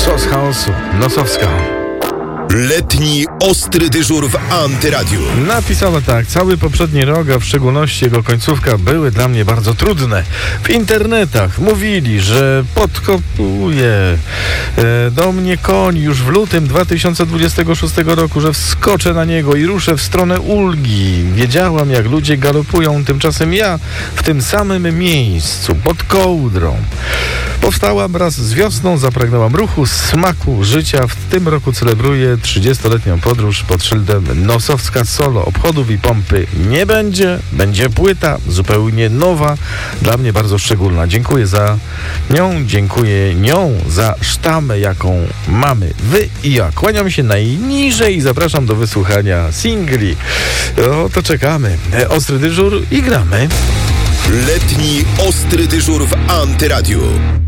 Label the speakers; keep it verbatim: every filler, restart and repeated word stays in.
Speaker 1: Sos chaosu, Nosowska.
Speaker 2: Letni ostry dyżur w Antyradiu.
Speaker 1: Napisała tak: cały poprzedni rok, a w szczególności jego końcówka, były dla mnie bardzo trudne. W internetach mówili, że podkopuje e, do mnie koń już w lutym dwa tysiące dwudziestego szóstego roku, że wskoczę na niego i ruszę w stronę ulgi. Wiedziałam, jak ludzie galopują, tymczasem ja w tym samym miejscu, pod kołdrą. Powstałam wraz z wiosną, zapragnęłam ruchu, smaku, życia. W tym roku celebruję trzydziestoletnią podróż pod szyldem Nosowska Solo. Obchodów i pompy nie będzie. Będzie płyta zupełnie nowa, dla mnie bardzo szczególna. Dziękuję za nią, dziękuję nią za sztamę, jaką mamy wy i ja. Kłaniam się najniżej i zapraszam do wysłuchania singli. No to czekamy. Ostry dyżur i gramy.
Speaker 2: Letni ostry dyżur w Antyradiu.